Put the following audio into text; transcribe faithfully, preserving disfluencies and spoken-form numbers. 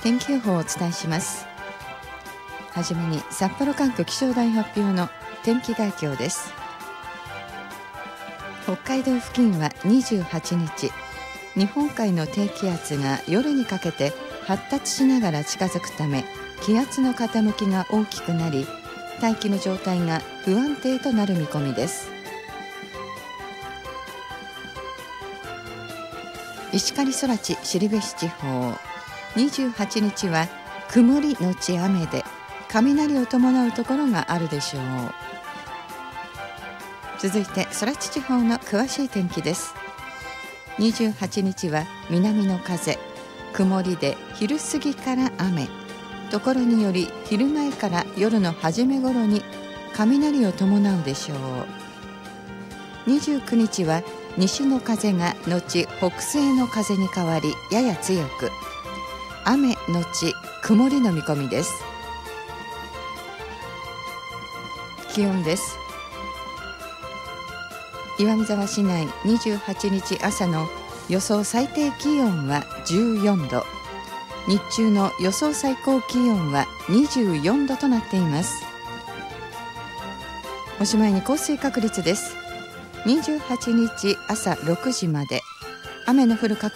天気予報をお伝えします。はじめに札幌管区気象台発表の天気概況です。北海道付近はにじゅうはちにち、日本海の低気圧が夜にかけて発達しながら近づくため、気圧の傾きが大きくなり、大気の状態が不安定となる見込みです。石狩空知後志地方、にじゅうはちにちは曇りのち雨で、雷を伴うところがあるでしょう。続いて空知地方の詳しい天気です。にじゅうはちにちは南の風、曇りで昼過ぎから雨、ところにより昼前から夜の初め頃に雷を伴うでしょう。にじゅうくにちは西の風が後北西の風に変わり、やや強く、雨のち曇りの見込みです。気温です。岩見沢市内にじゅうはちにち朝の予想最低気温はじゅうよんど、日中の予想最高気温はにじゅうよんどとなっています。おしまいに降水確率です。にじゅうはちにち朝ろくじまで、雨の降る確